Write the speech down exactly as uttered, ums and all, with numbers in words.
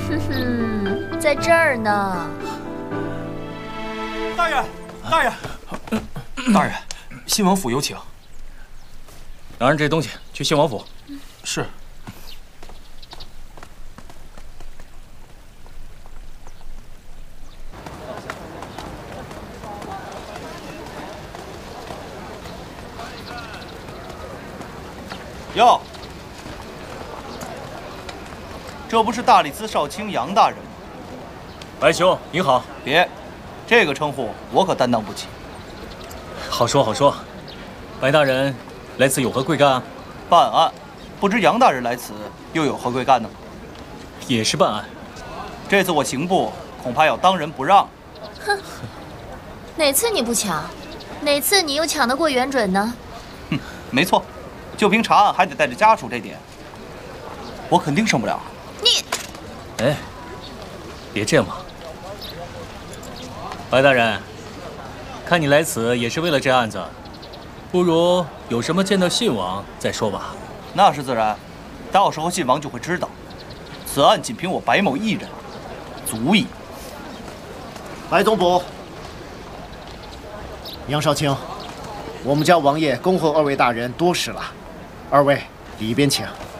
哼哼，在这儿呢。 大人，大人，大人，信王府有请。 拿着这东西去信王府。 是。 哟，这不是大理寺少卿杨大人吗？ 白兄，您好。 别，这个称呼我可担当不起。 好说好说，白大人来此有何贵干？ 办案，不知杨大人来此又有何贵干呢？ 也是办案。 这次我刑部恐怕要当仁不让。 哼，哪次你不抢，哪次你又抢得过袁准呢？ 哼，没错。就凭查案还得带着家属这点，我肯定胜不了。 你， 哎，别这样嘛。白大人，看你来此也是为了这案子，不如有什么见到信王再说吧。 那是自然，到时候信王就会知道，此案仅凭我白某一人，足矣。 白总捕，杨少卿，我们家王爷恭候二位大人多时了。二位里边请。